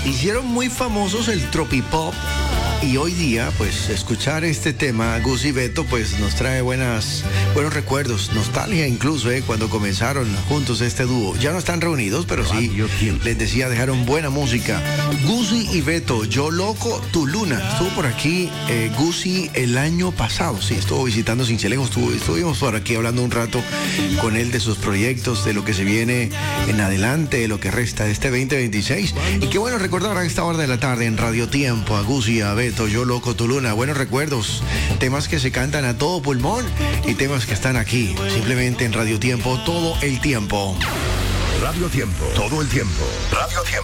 hicieron muy famosos el tropipop. Y hoy día, pues, escuchar este tema, Gus y Beto, pues, nos trae buenos recuerdos, nostalgia incluso, cuando comenzaron juntos este dúo. Ya no están reunidos, pero sí, les decía, dejaron buena música. Gusi y Beto, Yo Loco, Tu Luna. Estuvo por aquí Gusi el año pasado, sí, estuvo visitando Sincelejo, estuvimos por aquí hablando un rato con él de sus proyectos, de lo que se viene en adelante, de lo que resta de este 2026. Y qué bueno recordar a esta hora de la tarde en Radio Tiempo a Gusi y a Beto. Yo Loco, Tu Luna, buenos recuerdos, temas que se cantan a todo pulmón y temas que están aquí, simplemente en Radio Tiempo, todo el tiempo. Radio Tiempo, todo el tiempo. Radio Tiempo.